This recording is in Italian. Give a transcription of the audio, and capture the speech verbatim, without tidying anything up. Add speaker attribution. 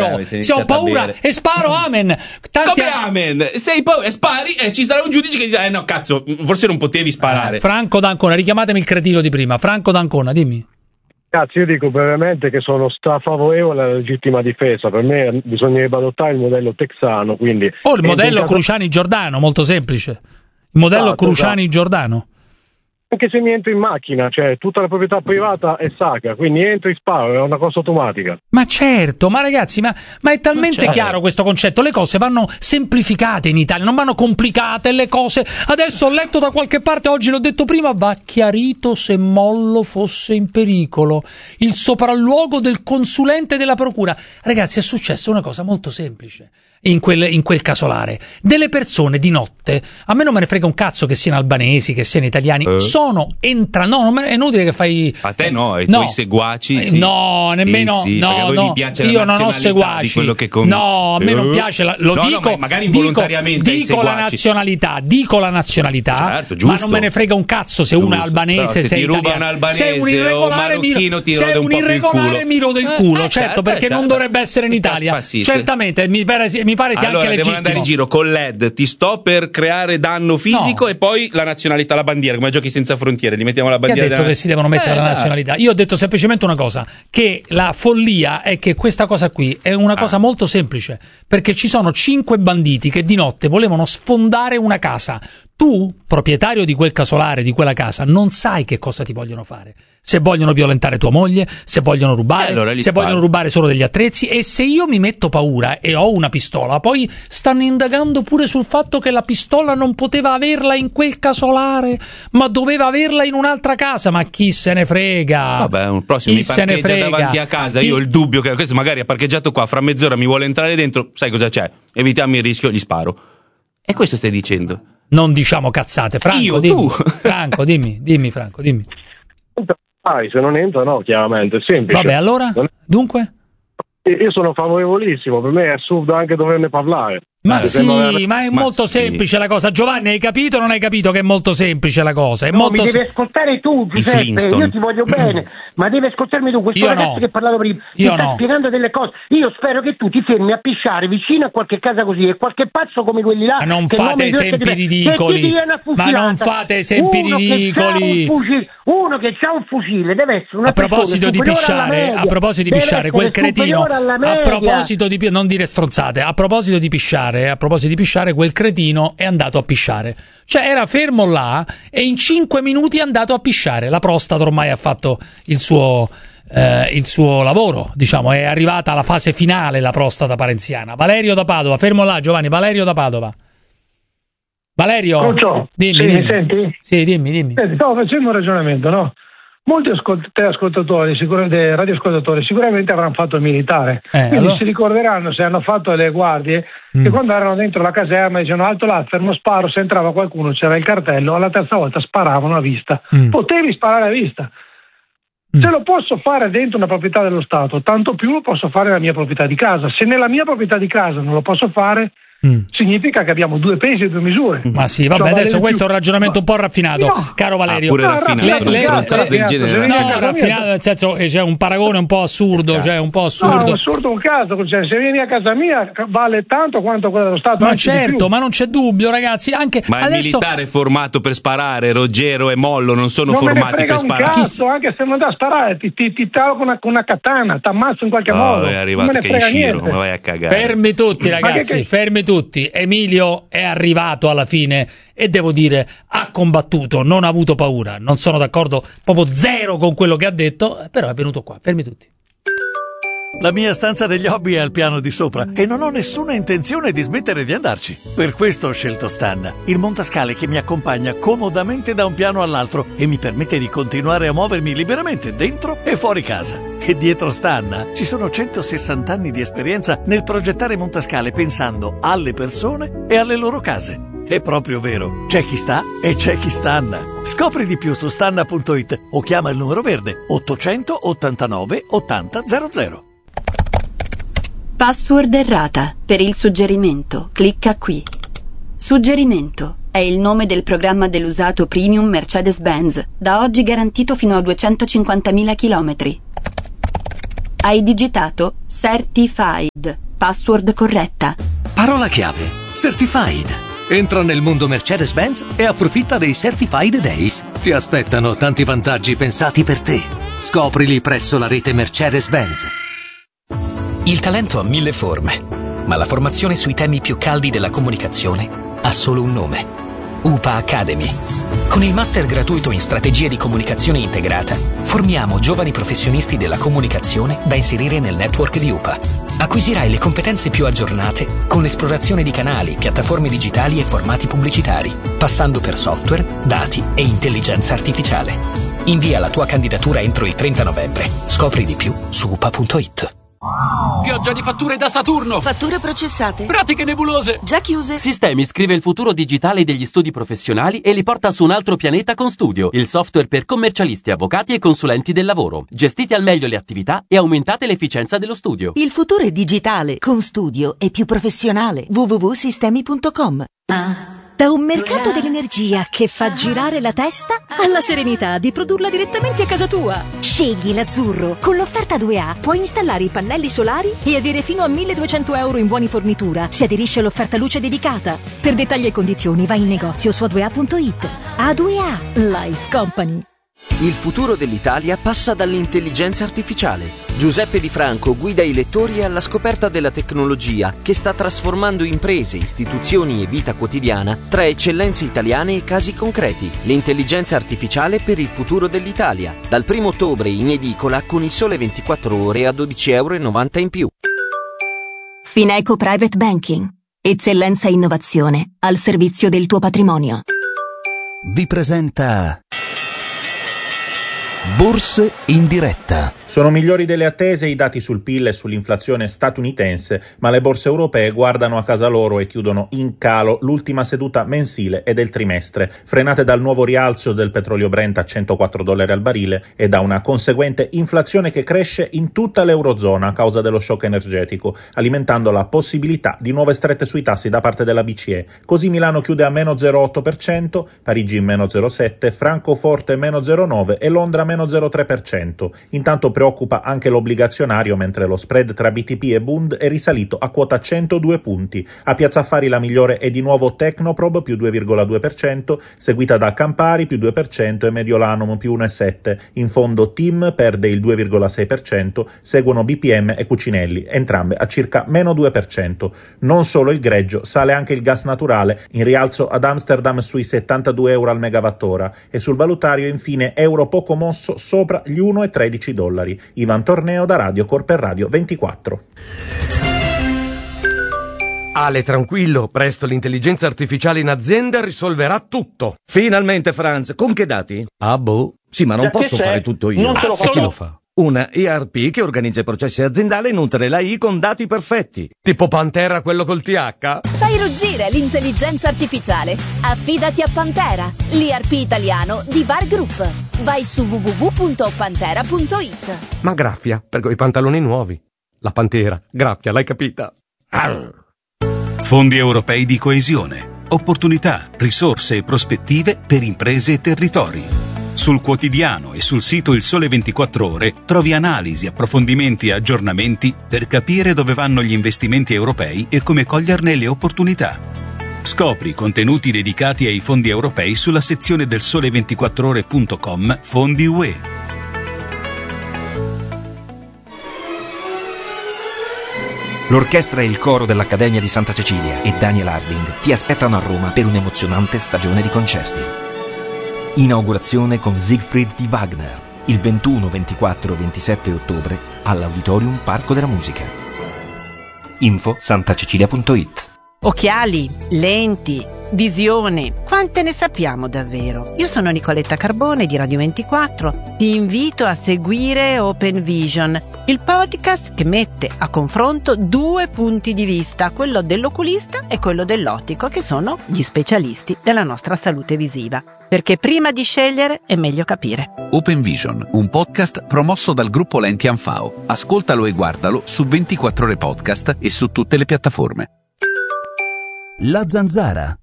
Speaker 1: sparo. Se ho paura e sparo, amen. Tanti
Speaker 2: Come amen? Sei paura e spari e ci sarà un giudice che dirà: eh no, cazzo, forse non potevi sparare.
Speaker 1: Eh, Franco D'Ancona, richiamatemi il cretino di prima. Franco D'Ancona, dimmi.
Speaker 3: Cazzo, io dico brevemente che sono strafavorevole alla legittima difesa. Per me bisognerebbe adottare il modello texano. Quindi
Speaker 1: oh, il modello
Speaker 3: caso...
Speaker 1: Cruciani-Giordano, molto semplice. Il modello
Speaker 3: esatto,
Speaker 1: Cruciani-Giordano.
Speaker 3: Esatto. Anche se mi entro in macchina, cioè tutta la proprietà privata è sacra, quindi entro e sparo, è una cosa automatica.
Speaker 1: Ma certo, ma ragazzi, ma, ma è talmente
Speaker 2: certo.
Speaker 1: chiaro questo concetto, le cose vanno semplificate in Italia, non vanno complicate le cose. Adesso ho letto da qualche parte, oggi l'ho detto prima, va chiarito se Mollo fosse in pericolo, il sopralluogo del consulente della procura. Ragazzi, è successa una cosa molto semplice. In quel, in quel casolare, delle persone di notte, a me non me ne frega un cazzo che siano albanesi, che siano italiani, uh. sono entra no, non me, è inutile che fai
Speaker 2: a te no, ai
Speaker 1: no.
Speaker 2: tuoi seguaci sì.
Speaker 1: no, nemmeno
Speaker 2: sì, sì,
Speaker 1: no,
Speaker 2: no,
Speaker 1: no.
Speaker 2: piace
Speaker 1: io
Speaker 2: la
Speaker 1: non ho seguaci
Speaker 2: di quello che con...
Speaker 1: no, a me uh. non piace la... lo
Speaker 2: no,
Speaker 1: dico,
Speaker 2: no, magari involontariamente
Speaker 1: dico, dico la nazionalità, dico la nazionalità,
Speaker 2: certo,
Speaker 1: ma non me ne frega un cazzo se uno è albanese,
Speaker 2: se
Speaker 1: sei
Speaker 2: ti ruba
Speaker 1: italiano.
Speaker 2: un albanese
Speaker 1: sei un irregolare,
Speaker 2: o marocchino ti
Speaker 1: sei
Speaker 2: rode un,
Speaker 1: un
Speaker 2: po'
Speaker 1: irregolare mi rode il culo,
Speaker 2: eh,
Speaker 1: certo,
Speaker 2: certo,
Speaker 1: perché
Speaker 2: certo.
Speaker 1: non dovrebbe essere in Italia,
Speaker 2: sì,
Speaker 1: certamente, mi pare, mi pare sia
Speaker 2: allora,
Speaker 1: anche legittimo.
Speaker 2: Andare in giro con l'E D, ti sto per creare danno fisico, no. E poi la nazionalità, la bandiera, come Giochi senza frontiere, li mettiamo la bandiera.
Speaker 1: Chi ha detto
Speaker 2: della...
Speaker 1: che si devono mettere
Speaker 2: eh,
Speaker 1: la nazionalità? Io ho detto semplicemente una cosa, che la follia è che questa cosa qui è una cosa ah. molto semplice, perché ci sono cinque banditi che di notte volevano sfondare una casa. Tu, proprietario di quel casolare, di quella casa, non sai che cosa ti vogliono fare. Se vogliono violentare tua moglie, se vogliono rubare,
Speaker 2: allora
Speaker 1: se
Speaker 2: sparo.
Speaker 1: vogliono rubare solo degli attrezzi, e se io mi metto paura e ho una pistola, poi stanno indagando pure sul fatto che la pistola non poteva averla in quel casolare, ma doveva averla in un'altra casa. Ma chi se ne frega?
Speaker 2: Vabbè, un prossimo
Speaker 1: chi
Speaker 2: mi parcheggia davanti a casa, io ho il dubbio che questo magari ha parcheggiato qua, fra mezz'ora mi vuole entrare dentro, sai cosa c'è? Evitiamo il rischio, gli sparo. E questo stai dicendo?
Speaker 1: Non diciamo cazzate, Franco,
Speaker 2: io,
Speaker 1: dimmi.
Speaker 2: tu.
Speaker 1: Franco, dimmi, dimmi Franco, dimmi.
Speaker 3: Ah, se non entra no, chiaramente, è semplice.
Speaker 1: Vabbè, allora? Dunque?
Speaker 3: Io sono favorevolissimo, per me è assurdo anche doverne parlare.
Speaker 1: Ma
Speaker 3: eh,
Speaker 1: sì,
Speaker 3: veramente...
Speaker 1: ma è
Speaker 2: ma
Speaker 1: molto
Speaker 2: sì.
Speaker 1: semplice la cosa. Giovanni, hai capito o non hai capito che è molto semplice la cosa? È
Speaker 4: no,
Speaker 1: molto
Speaker 4: mi devi ascoltare tu, Giuseppe, io ti voglio bene, ma devi ascoltarmi tu, questo
Speaker 1: io
Speaker 4: ragazzo
Speaker 1: no.
Speaker 4: che parlava prima, ti
Speaker 1: io
Speaker 4: sta
Speaker 1: no.
Speaker 4: spiegando delle cose. Io spero che tu ti fermi a pisciare vicino a qualche casa così e qualche pazzo come quelli là.
Speaker 1: Ma non
Speaker 4: che
Speaker 1: fate esempi ridicoli. Ma non fate esempi
Speaker 4: uno
Speaker 1: ridicoli.
Speaker 4: Che un fucile, uno che ha un fucile deve essere una
Speaker 1: a proposito di pisciare, a proposito di pisciare, quel cretino. A proposito di non dire stronzate, a proposito di pisciare, a proposito di pisciare, quel cretino è andato a pisciare. Cioè era fermo là e in cinque minuti è andato a pisciare. La prostata ormai ha fatto il suo eh, il suo lavoro, diciamo, è arrivata alla fase finale la prostata parenziana. Valerio da Padova, fermo là Giovanni, Valerio da Padova. Valerio,
Speaker 5: Pronto?
Speaker 1: dimmi,
Speaker 5: sì,
Speaker 1: dimmi.
Speaker 5: mi senti?
Speaker 1: Sì, dimmi, dimmi.
Speaker 5: Senti, stavo facendo un ragionamento, no? Molti ascolt- ascoltatori, sicuramente radioascoltatori, sicuramente avranno fatto il militare,
Speaker 1: Eh,
Speaker 5: quindi
Speaker 1: allora?
Speaker 5: si ricorderanno, se hanno fatto le guardie,
Speaker 1: Mm.
Speaker 5: che quando erano dentro la caserma dicevano alto là, fermo sparo, se entrava qualcuno c'era il cartello, alla terza volta sparavano a vista.
Speaker 1: Mm.
Speaker 5: Potevi sparare a vista.
Speaker 1: Mm.
Speaker 5: Se lo posso fare dentro una proprietà dello Stato, tanto più lo posso fare nella mia proprietà di casa. Se nella mia proprietà di casa non lo posso fare,
Speaker 1: Mm.
Speaker 5: significa che abbiamo due pesi e due misure.
Speaker 1: Ma sì, vabbè,
Speaker 5: Cioè,
Speaker 1: adesso
Speaker 5: vale
Speaker 1: questo è un
Speaker 5: più.
Speaker 1: ragionamento un po' raffinato,
Speaker 5: No.
Speaker 1: caro Valerio.
Speaker 2: Ah, pure
Speaker 5: No,
Speaker 2: raffinato,
Speaker 1: le-
Speaker 2: una
Speaker 1: le-
Speaker 2: stronzata
Speaker 1: le-
Speaker 2: del
Speaker 5: le-
Speaker 2: genere.
Speaker 5: le-
Speaker 1: No,
Speaker 5: Casa
Speaker 1: raffinato
Speaker 5: mia.
Speaker 1: nel senso che c'è un paragone un po' assurdo, cioè un po' assurdo.
Speaker 5: No, assurdo un caso, cioè, se vieni a casa mia vale tanto quanto quello dello Stato.
Speaker 1: Ma
Speaker 5: anzi di
Speaker 1: certo,
Speaker 5: più.
Speaker 1: ma non c'è dubbio, ragazzi, anche
Speaker 2: Ma il
Speaker 1: adesso
Speaker 2: militare formato per sparare, Ruggero e Mollo non sono
Speaker 5: non me ne
Speaker 2: formati
Speaker 5: frega
Speaker 2: per
Speaker 5: un
Speaker 2: sparare.
Speaker 5: cazzo, anche se non da sparare, ti, ti, ti talo con una, con una katana, ti ammazzo in qualche
Speaker 2: Oh,
Speaker 5: modo.
Speaker 2: è
Speaker 5: non
Speaker 2: arrivato
Speaker 5: me ne
Speaker 2: che
Speaker 5: frega
Speaker 2: Ishiro,
Speaker 5: niente.
Speaker 2: ma vai a cagare.
Speaker 1: fermi tutti, ragazzi,
Speaker 5: che- che-
Speaker 1: fermi tutti. Emilio è arrivato alla fine e devo dire ha combattuto, non ha avuto paura. Non sono d'accordo proprio zero con quello che ha detto, però è venuto qua. Fermi tutti.
Speaker 6: La mia stanza degli hobby è al piano di sopra e non ho nessuna intenzione di smettere di andarci. Per questo ho scelto Stanna, il montascale che mi accompagna comodamente da un piano all'altro e mi permette di continuare a muovermi liberamente dentro e fuori casa. E dietro Stanna ci sono centosessanta anni di esperienza nel progettare montascale pensando alle persone e alle loro case. È proprio vero, c'è chi sta e c'è chi stanna. Scopri di più su stanna punto it o chiama il numero verde ottocentottantanove ottanta zero zero.
Speaker 7: Password errata. Per il suggerimento, clicca qui. Suggerimento è il nome del programma dell'usato premium Mercedes-Benz, da oggi garantito fino a duecentocinquantamila chilometri. Hai digitato Certified. Password corretta.
Speaker 8: Parola chiave: Certified. Entra nel mondo Mercedes-Benz e approfitta dei Certified Days. Ti aspettano tanti vantaggi pensati per te. Scoprili presso la rete Mercedes-Benz.
Speaker 9: Il talento ha mille forme, ma la formazione sui temi più caldi della comunicazione ha solo un nome: U P A Academy. Con il master gratuito in strategie di comunicazione integrata, formiamo giovani professionisti della comunicazione da inserire nel network di U P A. Acquisirai le competenze più aggiornate con l'esplorazione di canali, piattaforme digitali e formati pubblicitari, passando per software, dati e intelligenza artificiale. Invia la tua candidatura entro il trenta novembre. Scopri di più su u p a punto i t.
Speaker 10: Pioggia di fatture da Saturno.
Speaker 11: Fatture processate.
Speaker 10: Pratiche nebulose.
Speaker 11: Già chiuse.
Speaker 10: Sistemi scrive il futuro digitale degli studi professionali e li porta su un altro pianeta con Studio, il software per commercialisti, avvocati e consulenti del lavoro. Gestite al meglio le attività e aumentate l'efficienza dello studio.
Speaker 11: Il futuro è digitale. Con Studio è più professionale. w w w punto sistemi punto com.
Speaker 12: Ah. Da un mercato dell'energia che fa girare la testa alla serenità di produrla direttamente a casa tua. Scegli l'azzurro. Con l'offerta due A puoi installare i pannelli solari e avere fino a milleduecento euro in buoni fornitura se aderisci all'offerta luce dedicata. Per dettagli e condizioni vai in negozio su a due a punto i t. A due A Life Company.
Speaker 13: Il futuro dell'Italia passa dall'intelligenza artificiale. Giuseppe Di Franco guida i lettori alla scoperta della tecnologia che sta trasformando imprese, istituzioni e vita quotidiana tra eccellenze italiane e casi concreti. L'intelligenza artificiale per il futuro dell'Italia. Dal primo ottobre in edicola con Il Sole ventiquattro Ore a dodici virgola novanta euro in più.
Speaker 14: Fineco Private Banking. Eccellenza e innovazione al servizio del tuo patrimonio.
Speaker 15: Vi presenta Borse in diretta.
Speaker 16: Sono migliori delle attese i dati sul P I L e sull'inflazione statunitense, ma le borse europee guardano a casa loro e chiudono in calo l'ultima seduta mensile e del trimestre, frenate dal nuovo rialzo del petrolio Brent a centoquattro dollari al barile e da una conseguente inflazione che cresce in tutta l'Eurozona a causa dello shock energetico, alimentando la possibilità di nuove strette sui tassi da parte della B C E. Così Milano chiude a meno zero virgola otto per cento, Parigi in meno zero virgola sette per cento, Francoforte meno zero virgola nove per cento e Londra meno zero virgola tre per cento. Intanto preoccupa anche l'obbligazionario, mentre lo spread tra B T P e Bund è risalito a quota centodue punti. A Piazza Affari la migliore è di nuovo Tecnoprob più due virgola due per cento, seguita da Campari più due per cento e Mediolanum più uno virgola sette per cento. In fondo Tim perde il due virgola sei per cento, seguono B P M e Cucinelli, entrambe a circa meno due per cento. Non solo il greggio, sale anche il gas naturale, in rialzo ad Amsterdam sui settantadue euro al megawattora e sul valutario infine euro poco mosso sopra gli uno virgola tredici dollari. Ivan Torneo da Radio Corper Radio ventiquattro.
Speaker 17: Ale, tranquillo, presto l'intelligenza artificiale in azienda risolverà tutto.
Speaker 18: Finalmente, Franz, con che dati?
Speaker 17: Ah, boh. Sì, ma non
Speaker 18: Perché
Speaker 17: posso
Speaker 18: sei?
Speaker 17: fare tutto io.
Speaker 18: Non te lo
Speaker 17: Ah,
Speaker 18: faccio.
Speaker 17: chi lo fa?
Speaker 18: Una E R P che organizza i processi aziendali e nutre la I con dati perfetti.
Speaker 17: Tipo Pantera, quello col T H?
Speaker 19: Fai ruggire l'intelligenza artificiale. Affidati a Pantera, l'I R P italiano di Var Group. Vai su w w w punto pantera punto i t.
Speaker 17: Ma graffia, per i pantaloni nuovi. La Pantera, graffia, l'hai capita? Arr.
Speaker 20: Fondi europei di coesione. Opportunità, risorse e prospettive per imprese e territori. Sul quotidiano e sul sito Il Sole ventiquattro Ore trovi analisi, approfondimenti e aggiornamenti per capire dove vanno gli investimenti europei e come coglierne le opportunità. Scopri contenuti dedicati ai fondi europei sulla sezione del sole ventiquattro ore punto com Fondi U E.
Speaker 21: L'orchestra e il coro dell'Accademia di Santa Cecilia e Daniel Harding ti aspettano a Roma per un'emozionante stagione di concerti. Inaugurazione con Siegfried di Wagner, il ventuno, ventiquattro e ventisette ottobre all'Auditorium Parco della Musica. Info santacecilia punto i t.
Speaker 22: Occhiali, lenti, visione, quante ne sappiamo davvero? Io sono Nicoletta Carbone di Radio ventiquattro, ti invito a seguire Open Vision, il podcast che mette a confronto due punti di vista, quello dell'oculista e quello dell'ottico, che sono gli specialisti della nostra salute visiva. Perché prima di scegliere è meglio capire.
Speaker 23: Open Vision, un podcast promosso dal gruppo Lenti Anfao. Ascoltalo e guardalo su ventiquattro Ore Podcast e su tutte le piattaforme.
Speaker 15: La Zanzara.